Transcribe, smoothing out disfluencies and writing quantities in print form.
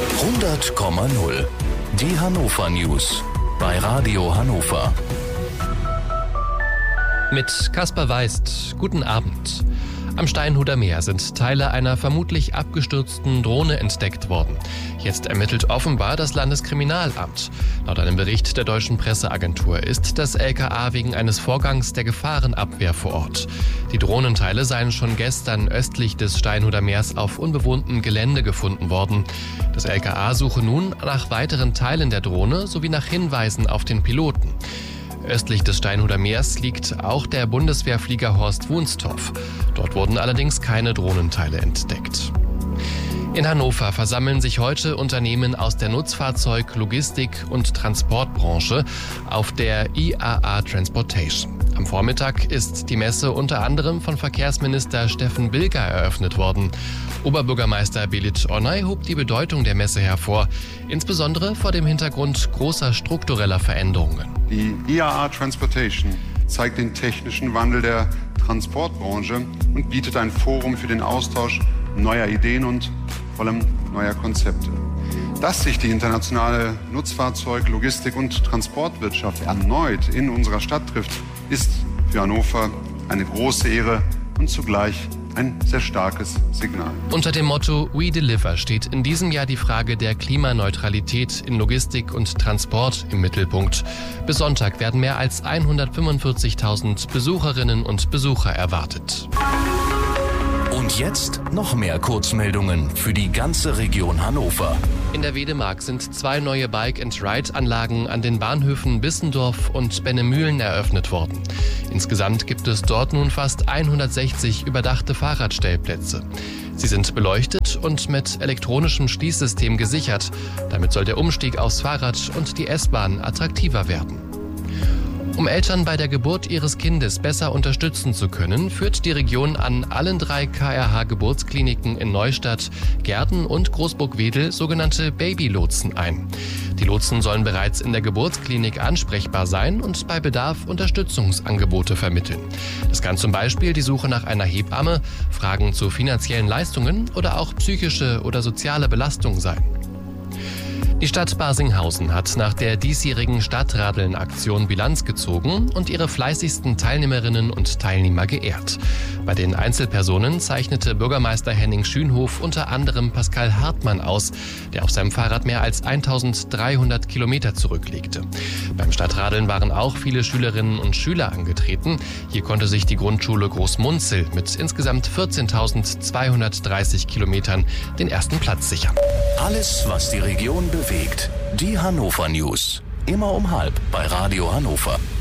100,0. Die Hannover News bei Radio Hannover. Mit Kaspar Weist, guten Abend. Am Steinhuder Meer sind Teile einer vermutlich abgestürzten Drohne entdeckt worden. Jetzt ermittelt offenbar das Landeskriminalamt. Laut einem Bericht der deutschen Presseagentur ist das LKA wegen eines Vorgangs der Gefahrenabwehr vor Ort. Die Drohnenteile seien schon gestern östlich des Steinhuder Meers auf unbewohntem Gelände gefunden worden. Das LKA suche nun nach weiteren Teilen der Drohne sowie nach Hinweisen auf den Piloten. Östlich des Steinhuder Meers liegt auch der Bundeswehrflieger Horst Wunstorf. Dort wurden allerdings keine Drohnenteile entdeckt. In Hannover versammeln sich heute Unternehmen aus der Nutzfahrzeug-, Logistik- und Transportbranche auf der IAA Transportation. Am Vormittag ist die Messe unter anderem von Verkehrsminister Steffen Bilger eröffnet worden. Oberbürgermeister Belit Onay hob die Bedeutung der Messe hervor, insbesondere vor dem Hintergrund großer struktureller Veränderungen. Die IAA Transportation zeigt den technischen Wandel der Transportbranche und bietet ein Forum für den Austausch neuer Ideen und vor allem neuer Konzepte. Dass sich die internationale Nutzfahrzeug-, Logistik- und Transportwirtschaft erneut in unserer Stadt trifft, ist für Hannover eine große Ehre und zugleich ein sehr starkes Signal. Unter dem Motto We Deliver steht in diesem Jahr die Frage der Klimaneutralität in Logistik und Transport im Mittelpunkt. Bis Sonntag werden mehr als 145.000 Besucherinnen und Besucher erwartet. Und jetzt noch mehr Kurzmeldungen für die ganze Region Hannover. In der Wedemark sind 2 neue Bike-and-Ride-Anlagen an den Bahnhöfen Bissendorf und Bennemühlen eröffnet worden. Insgesamt gibt es dort nun fast 160 überdachte Fahrradstellplätze. Sie sind beleuchtet und mit elektronischem Schließsystem gesichert. Damit soll der Umstieg aufs Fahrrad und die S-Bahn attraktiver werden. Um Eltern bei der Geburt ihres Kindes besser unterstützen zu können, führt die Region an allen 3 KRH-Geburtskliniken in Neustadt, Gerden und Großburg-Wedel sogenannte Babylotsen ein. Die Lotsen sollen bereits in der Geburtsklinik ansprechbar sein und bei Bedarf Unterstützungsangebote vermitteln. Das kann zum Beispiel die Suche nach einer Hebamme, Fragen zu finanziellen Leistungen oder auch psychische oder soziale Belastung sein. Die Stadt Barsinghausen hat nach der diesjährigen Stadtradeln-Aktion Bilanz gezogen und ihre fleißigsten Teilnehmerinnen und Teilnehmer geehrt. Bei den Einzelpersonen zeichnete Bürgermeister Henning Schünhof unter anderem Pascal Hartmann aus, der auf seinem Fahrrad mehr als 1300 Kilometer zurücklegte. Beim Stadtradeln waren auch viele Schülerinnen und Schüler angetreten. Hier konnte sich die Grundschule Großmunzel mit insgesamt 14.230 Kilometern den ersten Platz sichern. Alles, was die Region bewegt. Die Hannover News. Immer um 12:30 bei Radio Hannover.